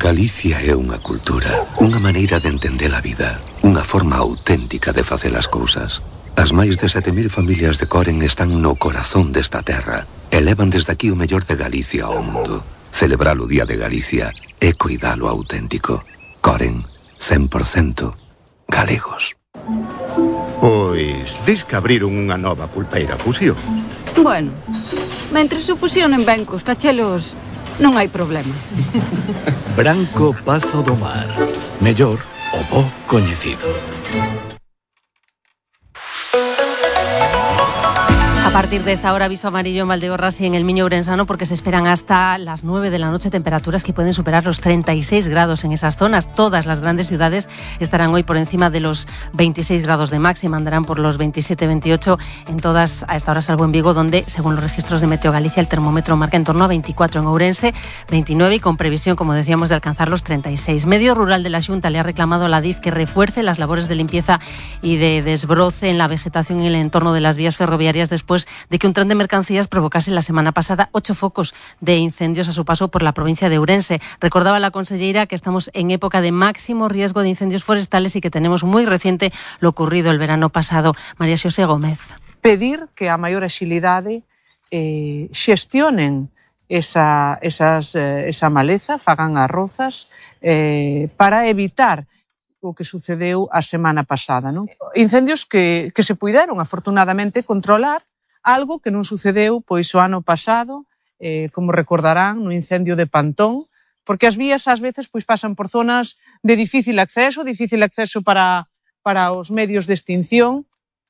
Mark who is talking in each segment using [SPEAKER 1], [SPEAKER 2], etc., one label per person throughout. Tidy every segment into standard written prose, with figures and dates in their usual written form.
[SPEAKER 1] Galicia é unha cultura, unha maneira de entender a vida, unha forma auténtica de facer as cousas. As máis de 7.000 familias de Coren están no corazón desta terra e levan desde aquí o mellor de Galicia ao mundo. Celebrar o Día de Galicia é cuidar o auténtico. Coren, 100% galegos.
[SPEAKER 2] Pois, dis que abriron unha nova pulpeira Fusión.
[SPEAKER 3] Bueno, mentre se fusionen ben cos cachelos, non hai problema.
[SPEAKER 4] Branco Pazo do Mar. Mellor o bo coñecido.
[SPEAKER 5] A partir de esta hora, aviso amarillo en Valdeorras y en el Miño Ourensano porque se esperan hasta las 9 de la noche temperaturas que pueden superar los 36 grados en esas zonas. Todas las grandes ciudades estarán hoy por encima de los 26 grados de máxima, andarán por los 27-28 en todas a esta hora, salvo en Vigo, donde, según los registros de Meteo Galicia, el termómetro marca en torno a 24, en Ourense 29 y con previsión, como decíamos, de alcanzar los 36. Medio Rural de la Xunta le ha reclamado a la DIF que refuerce las labores de limpieza y de desbroce en la vegetación y en el entorno de las vías ferroviarias después de que un tren de mercancías provocase la semana pasada 8 focos de incendios a su paso por la provincia de Ourense. Recordaba la conselleira que estamos en época de máximo riesgo de incendios forestales y que tenemos muy reciente lo ocurrido el verano pasado. María Xosé Gómez.
[SPEAKER 6] Pedir que a maior axilidade xestionen esa maleza, fagan as rozas para evitar o que sucedeu a semana pasada, non? Incendios que se puideron afortunadamente controlar, algo que non sucedeu pois o ano pasado, como recordarán, no incendio de Pantón, porque as vías ás veces pois pasan por zonas de difícil acceso para os medios de extinción.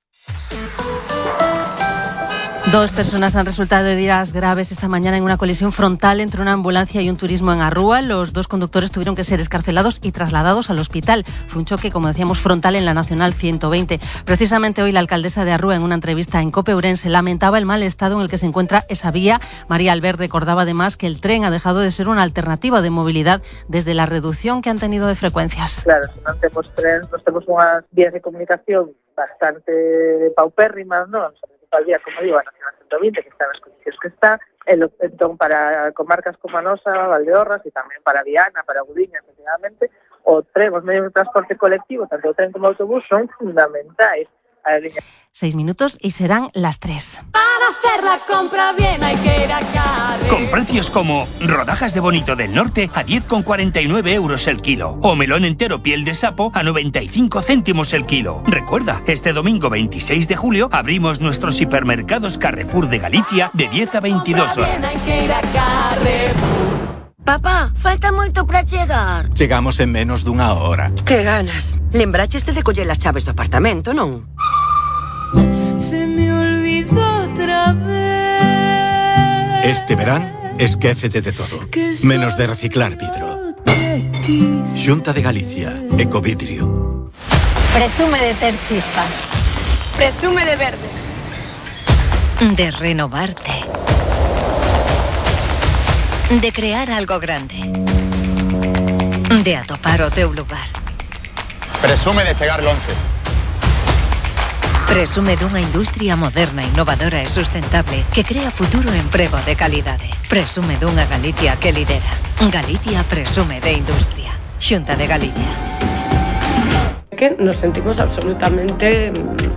[SPEAKER 5] 2 personas han resultado heridas graves esta mañana en una colisión frontal entre una ambulancia y un turismo en Arrúa. Los 2 conductores tuvieron que ser excarcelados y trasladados al hospital. Fue un choque, como decíamos, frontal en la Nacional 120. Precisamente hoy la alcaldesa de Arrúa, en una entrevista en COPE Ourense, lamentaba el mal estado en el que se encuentra esa vía. María Albert recordaba además que el tren ha dejado de ser una alternativa de movilidad desde la reducción que han tenido de frecuencias.
[SPEAKER 7] Claro, se non temos tren, nos temos unhas vías de comunicación bastante paupérrimas, non? Al día, como digo, a Nacional 120, que está nas condicións que está, entón para comarcas como a nosa, Valdeorras, e tamén para Viana, para Gudiña, efectivamente, o tren, os medios de transporte colectivo, tanto o tren como o autobús, son fundamentais.
[SPEAKER 5] 6 minutos y serán las 3.
[SPEAKER 8] Para hacer la compra bien hay que ir a Carrefour.
[SPEAKER 9] Con precios como rodajas de bonito del norte a 10,49 euros el kilo o melón entero piel de sapo a 95 céntimos el kilo. Recuerda, este domingo 26 de julio abrimos nuestros hipermercados Carrefour de Galicia de 10 a 22 horas.
[SPEAKER 8] Hay que ir a Carrefour.
[SPEAKER 10] Papá, falta moito para chegar.
[SPEAKER 4] Chegamos en menos dunha hora.
[SPEAKER 10] Que ganas. Lembraches de coller as chaves do apartamento, non?
[SPEAKER 8] Se me olvidó otra vez.
[SPEAKER 4] Este verán, esquécete de todo, menos de reciclar vidro. Xunta de Galicia, Ecovidrio.
[SPEAKER 11] Presume de ter chispa.
[SPEAKER 12] Presume de verde.
[SPEAKER 11] De renovarte. De crear algo grande. De atopar o teu lugar.
[SPEAKER 13] Presume de chegar lonxe.
[SPEAKER 11] Presume dunha industria moderna, innovadora e sustentable que crea futuro e emprego de calidade. Presume dunha Galicia que lidera. Galicia presume de industria. Xunta de Galicia.
[SPEAKER 14] Que nos sentimos absolutamente...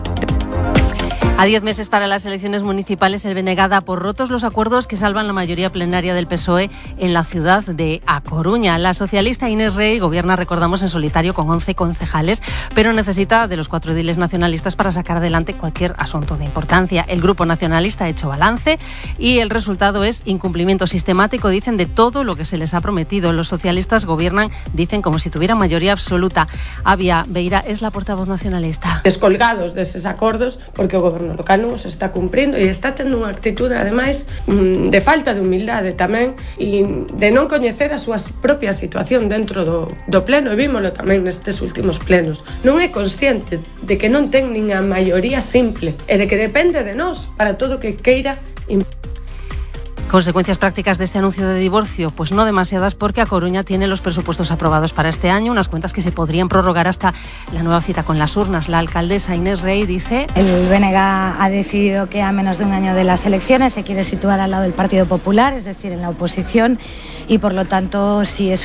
[SPEAKER 5] A 10 meses para las elecciones municipales, el BNG da por rotos los acuerdos que salvan la mayoría plenaria del PSOE en la ciudad de A Coruña. La socialista Inés Rey gobierna, recordamos, en solitario con 11 concejales, pero necesita de los 4 ediles nacionalistas para sacar adelante cualquier asunto de importancia. El grupo nacionalista ha hecho balance y el resultado es incumplimiento sistemático, dicen, de todo lo que se les ha prometido. Los socialistas gobiernan, dicen, como si tuvieran mayoría absoluta. Avia Beira es la portavoz nacionalista.
[SPEAKER 14] Descolgados deses acordos porque o goberno local non os está cumprindo e está tendo unha actitude, ademais, de falta de humildade tamén e de non coñecer a súa propia situación dentro do pleno, e vímolo tamén nestes últimos plenos. Non é consciente de que non ten nin a maioría simple e de que depende de nós para todo o que queira.
[SPEAKER 5] Consecuencias prácticas de este anuncio de divorcio, pues no demasiadas, porque A Coruña tiene los presupuestos aprobados para este año, unas cuentas que se podrían prorrogar hasta la nueva cita con las urnas. La alcaldesa Inés Rey dice:
[SPEAKER 15] el BNG ha decidido que a menos de un año de las elecciones se quiere situar al lado del Partido Popular, es decir, en la oposición, y por lo tanto, si es